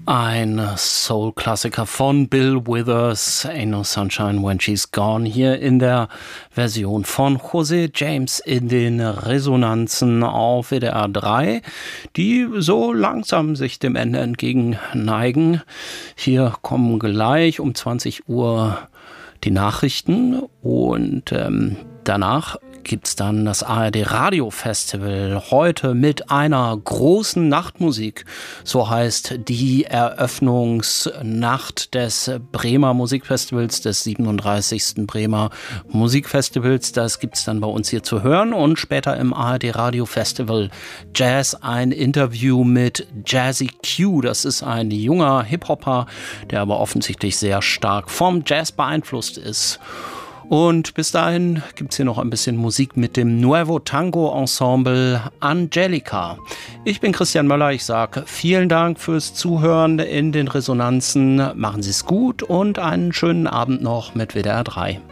Ein Soul-Klassiker von Bill Withers, Ain't No Sunshine When She's Gone, hier in der Version von José James in den Resonanzen auf WDR 3, die so langsam sich dem Ende entgegenneigen. Hier kommen gleich um 20 Uhr die Nachrichten und danach gibt's dann das ARD Radio Festival heute mit einer großen Nachtmusik. So heißt die Eröffnungsnacht des Bremer Musikfestivals, des 37. Bremer Musikfestivals. Das gibt's dann bei uns hier zu hören und später im ARD Radio Festival Jazz ein Interview mit Jazzy Q. Das ist ein junger Hip-Hopper, der aber offensichtlich sehr stark vom Jazz beeinflusst ist. Und bis dahin gibt's hier noch ein bisschen Musik mit dem Nuevo Tango Ensemble Angelica. Ich bin Christian Möller, ich sage vielen Dank fürs Zuhören in den Resonanzen. Machen Sie es gut und einen schönen Abend noch mit WDR 3.